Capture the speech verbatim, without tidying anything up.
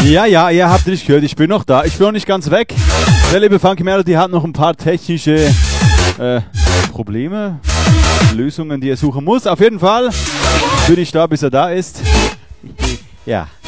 Ja, ja, ihr habt nicht gehört, ich bin noch da, ich bin noch nicht ganz weg. Der liebe Funky Melody hat noch ein paar technische äh, Probleme, Lösungen, die er suchen muss. Auf jeden Fall bin ich da, bis er da ist. Ja.